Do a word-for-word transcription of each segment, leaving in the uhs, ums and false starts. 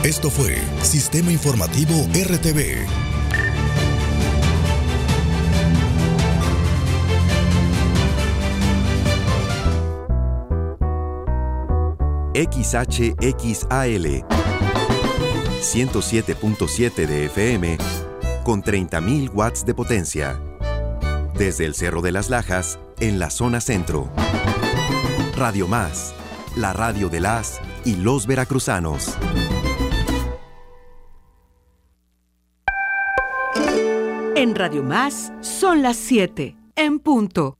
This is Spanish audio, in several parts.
Esto fue Sistema Informativo R T V. X H X A L ciento siete punto siete de F M con treinta mil watts de potencia. Desde el Cerro de las Lajas, en la zona centro. Radio Más, la radio de las y los veracruzanos. En Radio Más son las siete, en punto.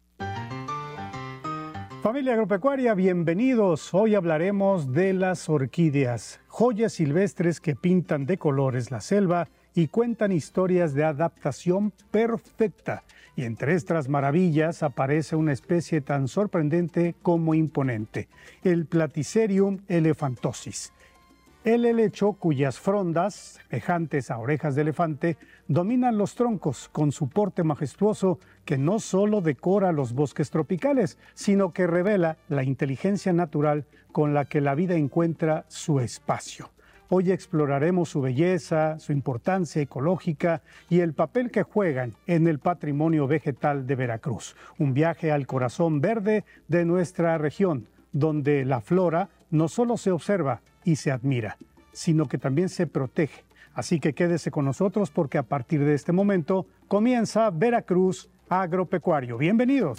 Familia agropecuaria, bienvenidos. Hoy hablaremos de las orquídeas, joyas silvestres que pintan de colores la selva y cuentan historias de adaptación perfecta. Y entre estas maravillas aparece una especie tan sorprendente como imponente, el Platycerium elephantosis. El helecho, cuyas frondas, semejantes a orejas de elefante, dominan los troncos con su porte majestuoso que no solo decora los bosques tropicales, sino que revela la inteligencia natural con la que la vida encuentra su espacio. Hoy exploraremos su belleza, su importancia ecológica y el papel que juegan en el patrimonio vegetal de Veracruz. Un viaje al corazón verde de nuestra región, donde la flora no solo se observa y se admira, sino que también se protege. Así que quédese con nosotros porque a partir de este momento comienza Veracruz Agropecuario. Bienvenidos.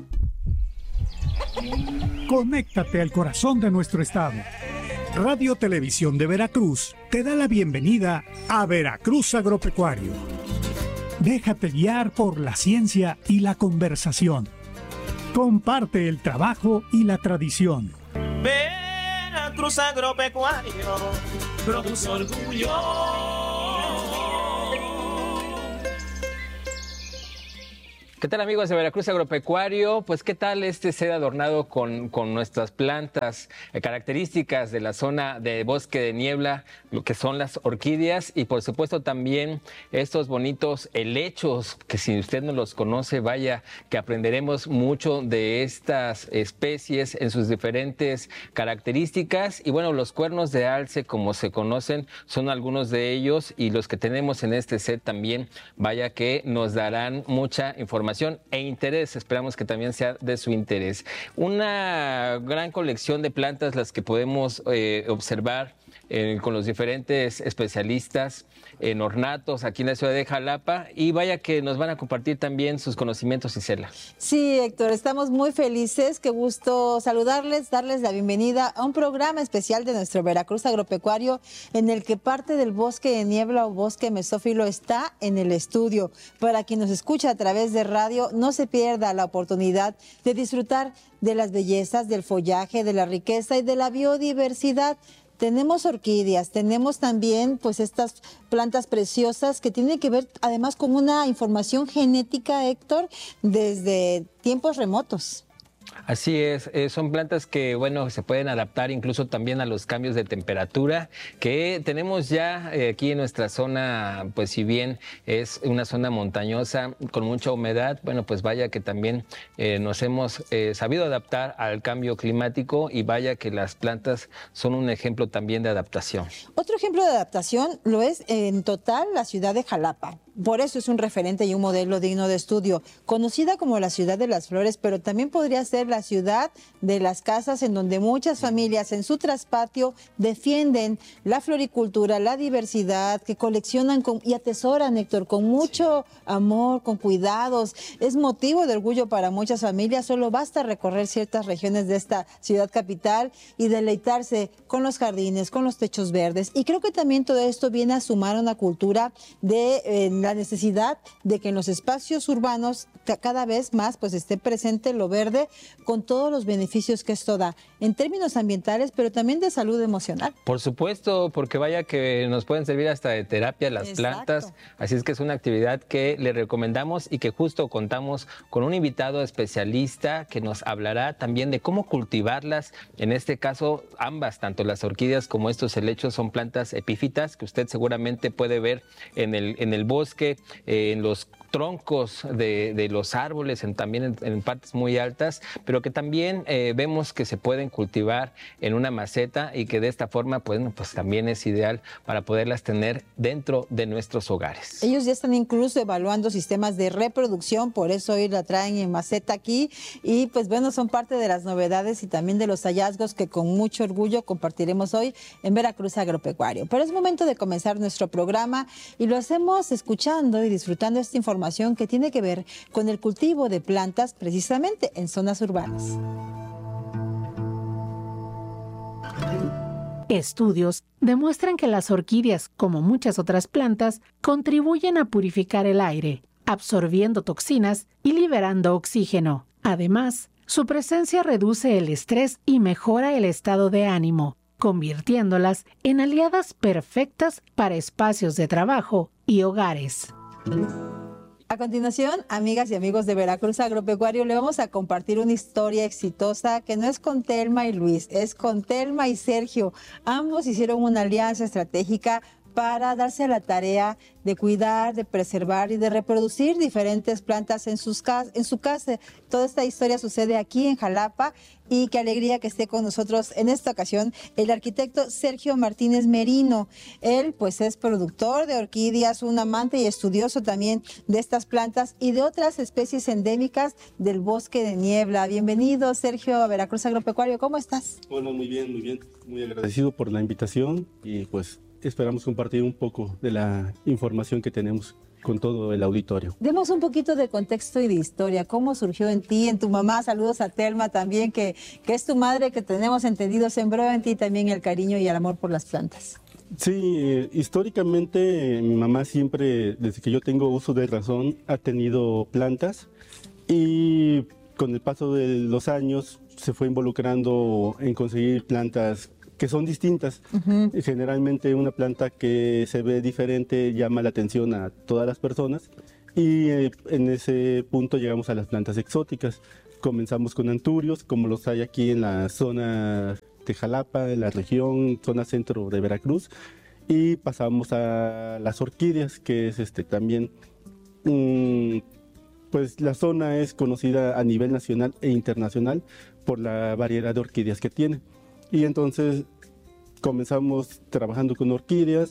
Conéctate al corazón de nuestro estado. Radio Televisión de Veracruz te da la bienvenida a Veracruz Agropecuario. Déjate guiar por la ciencia y la conversación. Comparte el trabajo y la tradición. Veracruz Agropecuario produce orgullo. ¿Qué tal, amigos de Veracruz Agropecuario? Pues qué tal este set adornado con, con nuestras plantas eh, características de la zona de bosque de niebla, lo que son las orquídeas, y por supuesto también estos bonitos helechos que si usted no los conoce, vaya que aprenderemos mucho de estas especies en sus diferentes características. Y bueno, los cuernos de alce, como se conocen, son algunos de ellos, y los que tenemos en este set también, vaya que nos darán mucha información e interés. Esperamos que también sea de su interés. Una gran colección de plantas las que podemos eh, observar eh, con los diferentes especialistas en ornatos aquí en la ciudad de Jalapa, y vaya que nos van a compartir también sus conocimientos, Isela. Sí, Héctor, estamos muy felices, qué gusto saludarles, darles la bienvenida a un programa especial de nuestro Veracruz Agropecuario, en el que parte del bosque de niebla o bosque mesófilo está en el estudio. Para quien nos escucha a través de radio, no se pierda la oportunidad de disfrutar de las bellezas, del follaje, de la riqueza y de la biodiversidad. Tenemos orquídeas, tenemos también pues estas plantas preciosas que tienen que ver además con una información genética, Héctor, desde tiempos remotos. Así es, eh, son plantas que, bueno, se pueden adaptar incluso también a los cambios de temperatura que tenemos ya eh, aquí en nuestra zona. Pues si bien es una zona montañosa con mucha humedad, bueno, pues vaya que también eh, nos hemos eh, sabido adaptar al cambio climático, y vaya que las plantas son un ejemplo también de adaptación. Otro ejemplo de adaptación lo es en total la ciudad de Jalapa. Por eso es un referente y un modelo digno de estudio, conocida como la ciudad de las flores, pero también podría ser la ciudad de las casas, en donde muchas familias en su traspatio defienden la floricultura, la diversidad, que coleccionan con, y atesoran, Héctor, con mucho sí. amor, con cuidados. Es motivo de orgullo para muchas familias. Solo basta recorrer ciertas regiones de esta ciudad capital y deleitarse con los jardines, con los techos verdes. Y creo que también todo esto viene a sumar a una cultura de eh, la necesidad de que en los espacios urbanos cada vez más pues esté presente lo verde, con todos los beneficios que esto da en términos ambientales, pero también de salud emocional. Por supuesto, porque vaya que nos pueden servir hasta de terapia las Exacto. plantas, así es que es una actividad que le recomendamos, y que justo contamos con un invitado especialista que nos hablará también de cómo cultivarlas. En este caso, ambas, tanto las orquídeas como estos helechos, son plantas epífitas que usted seguramente puede ver en el, en el bosque bosque, eh, en los troncos de, de los árboles, en, también en, en partes muy altas, pero que también eh, vemos que se pueden cultivar en una maceta y que de esta forma pues, pues también es ideal para poderlas tener dentro de nuestros hogares. Ellos ya están incluso evaluando sistemas de reproducción, por eso hoy la traen en maceta aquí y pues bueno, son parte de las novedades y también de los hallazgos que con mucho orgullo compartiremos hoy en Veracruz Agropecuario. Pero es momento de comenzar nuestro programa y lo hacemos escuchando y disfrutando esta información que tiene que ver con el cultivo de plantas precisamente en zonas urbanas. Estudios demuestran que las orquídeas, como muchas otras plantas, contribuyen a purificar el aire, absorbiendo toxinas y liberando oxígeno. Además, su presencia reduce el estrés y mejora el estado de ánimo, convirtiéndolas en aliadas perfectas para espacios de trabajo y hogares. A continuación, amigas y amigos de Veracruz Agropecuario, le vamos a compartir una historia exitosa que no es con Telma y Luis, es con Telma y Sergio. Ambos hicieron una alianza estratégica para darse a la tarea de cuidar, de preservar y de reproducir diferentes plantas en, sus cas en su casa. Toda esta historia sucede aquí en Jalapa y qué alegría que esté con nosotros en esta ocasión el arquitecto Sergio Martínez Merino. Él pues es productor de orquídeas, un amante y estudioso también de estas plantas y de otras especies endémicas del bosque de niebla. Bienvenido, Sergio, a Veracruz Agropecuario. ¿Cómo estás? Hola, muy bien, muy bien. Muy agradecido por la invitación y pues esperamos compartir un poco de la información que tenemos con todo el auditorio. Demos un poquito de contexto y de historia. ¿Cómo surgió en ti, en tu mamá? Saludos a Telma también, que, que es tu madre, que tenemos entendido, sembró en ti también el cariño y el amor por las plantas. Sí, eh, históricamente eh, mi mamá siempre, desde que yo tengo uso de razón, ha tenido plantas y con el paso de los años se fue involucrando en conseguir plantas que son distintas. Uh-huh. Generalmente una planta que se ve diferente llama la atención a todas las personas y eh, en ese punto llegamos a las plantas exóticas. Comenzamos con anturios, como los hay aquí en la zona de Jalapa, en la región, zona centro de Veracruz, y pasamos a las orquídeas, que es este también, um, pues la zona es conocida a nivel nacional e internacional por la variedad de orquídeas que tiene. Y entonces comenzamos trabajando con orquídeas,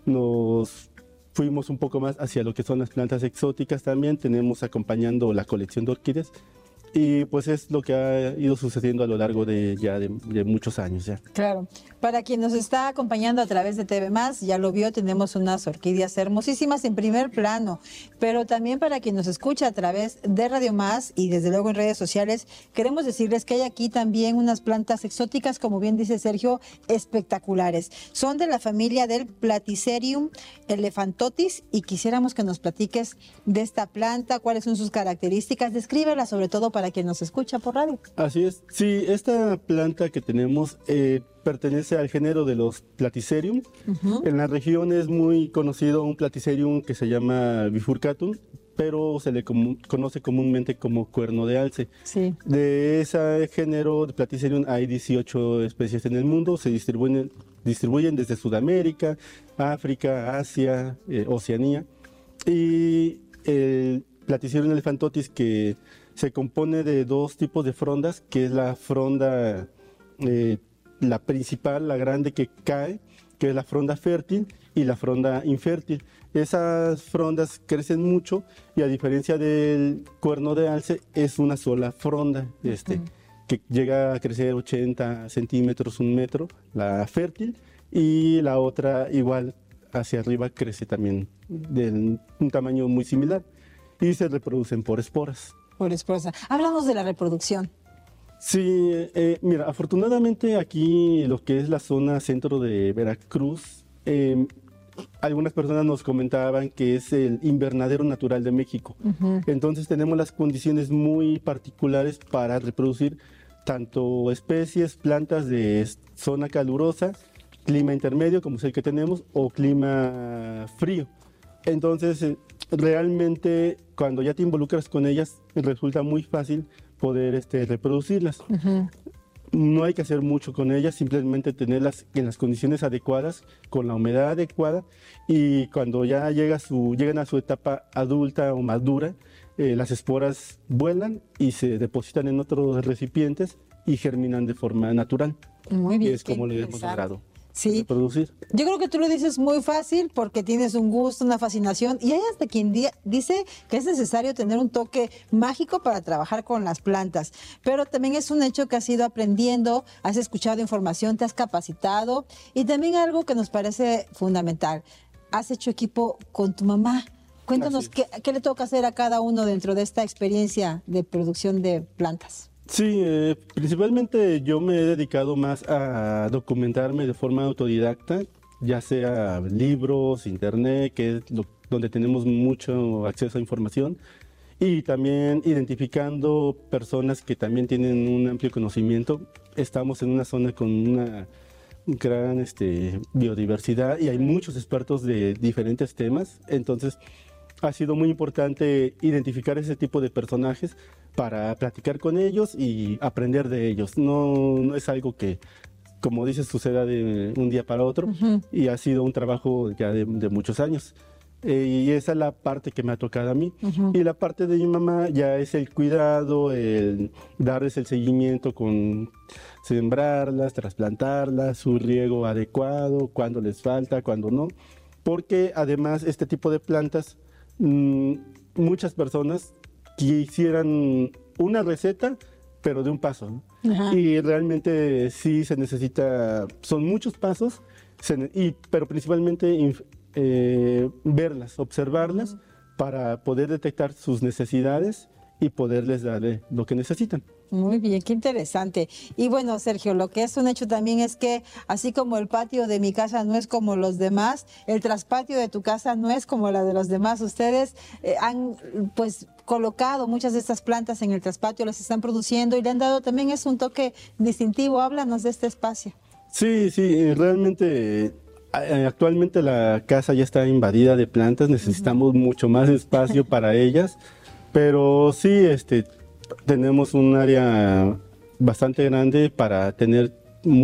nos fuimos un poco más hacia lo que son las plantas exóticas también, tenemos acompañando la colección de orquídeas y pues es lo que ha ido sucediendo a lo largo de ya de, de muchos años ya. Claro. Para quien nos está acompañando a través de T V Más, ya lo vio, tenemos unas orquídeas hermosísimas en primer plano, pero también para quien nos escucha a través de Radio Más y desde luego en redes sociales, queremos decirles que hay aquí también unas plantas exóticas, como bien dice Sergio, espectaculares. Son de la familia del Platycerium elephantotis y quisiéramos que nos platiques de esta planta, cuáles son sus características, descríbela sobre todo para quien nos escucha por radio. Así es, sí, esta planta que tenemos eh, pertenece al género de los Platycerium. Uh-huh. En la región es muy conocido un Platycerium que se llama Bifurcatum, pero se le com conoce comúnmente como cuerno de alce. Sí. De ese género de Platycerium hay dieciocho especies en el mundo, se distribuyen, distribuyen desde Sudamérica, África, Asia, eh, Oceanía. Y el Platycerium elephantotis, que se compone de dos tipos de frondas, que es la fronda, eh, la principal, la grande que cae, que es la fronda fértil, y la fronda infértil. Esas frondas crecen mucho y a diferencia del cuerno de alce es una sola fronda, este, uh-huh. que llega a crecer ochenta centímetros, un metro, la fértil, y la otra igual hacia arriba crece también de un tamaño muy similar y se reproducen por esporas. Por esposa. Hablamos de la reproducción. Sí, eh, mira, afortunadamente aquí lo que es la zona centro de Veracruz, eh, algunas personas nos comentaban que es el invernadero natural de México. Uh-huh. Entonces tenemos las condiciones muy particulares para reproducir tanto especies, plantas de zona calurosa, clima intermedio como es el que tenemos, o clima frío. Entonces, eh, realmente cuando ya te involucras con ellas resulta muy fácil poder este, reproducirlas. Uh-huh. no hay que hacer mucho con ellas, simplemente tenerlas en las condiciones adecuadas, con la humedad adecuada, y cuando ya llega su, llegan a su etapa adulta o madura, eh, las esporas vuelan y se depositan en otros recipientes y germinan de forma natural. Muy bien. Y es como le hemos logrado. Sí. Producir. Yo creo que tú lo dices muy fácil porque tienes un gusto, una fascinación, y hay hasta quien di- dice que es necesario tener un toque mágico para trabajar con las plantas, pero también es un hecho que has ido aprendiendo, has escuchado información, te has capacitado, y también algo que nos parece fundamental, has hecho equipo con tu mamá. Cuéntanos qué, qué le toca hacer a cada uno dentro de esta experiencia de producción de plantas. Sí, eh, principalmente yo me he dedicado más a documentarme de forma autodidacta, ya sea libros, internet, que es lo, donde tenemos mucho acceso a información, y también identificando personas que también tienen un amplio conocimiento. Estamos en una zona con una gran este, biodiversidad y hay muchos expertos de diferentes temas, entonces ha sido muy importante identificar ese tipo de personajes para platicar con ellos y aprender de ellos. No, no es algo que, como dices, suceda de un día para otro, uh-huh. y ha sido un trabajo ya de, de muchos años. Eh, y esa es la parte que me ha tocado a mí. Uh-huh. Y la parte de mi mamá ya es el cuidado, el darles el seguimiento con sembrarlas, trasplantarlas, su riego adecuado, cuando les falta, cuando no. Porque además este tipo de plantas, mmm, muchas personas quisieran una receta, pero de un paso, ¿no? Ajá. Y realmente sí se necesita, son muchos pasos, se, y, pero principalmente eh, verlas, observarlas, uh-huh. para poder detectar sus necesidades y poderles darle lo que necesitan. Muy bien, qué interesante. Y bueno, Sergio, lo que es un hecho también es que así como el patio de mi casa no es como los demás, el traspatio de tu casa no es como la de los demás. Ustedes eh, han pues colocado muchas de estas plantas en el traspatio, las están produciendo y le han dado también es un toque distintivo. Háblanos de este espacio. Sí, sí, realmente actualmente la casa ya está invadida de plantas, necesitamos uh-huh. mucho más espacio para ellas, pero sí, este... tenemos un área bastante grande para tener